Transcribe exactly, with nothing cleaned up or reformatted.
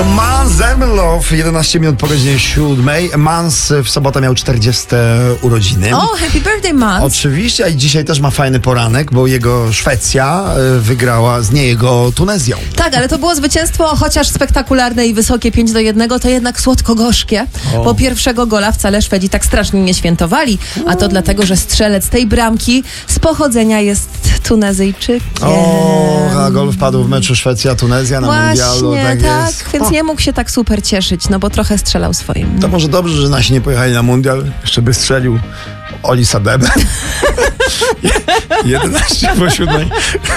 To Mans Zemlow, jedenaście minut po godzinie siódmej. Mans w sobotę miał czterdzieste urodziny. O, happy birthday, Mans. Oczywiście, a i dzisiaj też ma fajny poranek, bo jego Szwecja wygrała z nie jego Tunezją. Tak, ale to było zwycięstwo, chociaż spektakularne i wysokie pięć do jednego, to jednak słodko-gorzkie. O. Bo pierwszego gola wcale Szwedzi tak strasznie nie świętowali, a to dlatego, że strzelec tej bramki z pochodzenia jest Tunezyjczykiem. O, a gol wpadł w meczu Szwecja-Tunezja na Właśnie, mundialu. Tak, tak, jest. więc O. nie mógł się tak super cieszyć, no bo trochę strzelał swoim. To może dobrze, że nasi nie pojechali na mundial. Jeszcze by strzelił Oli Sadebe. jedenaście po siódmej.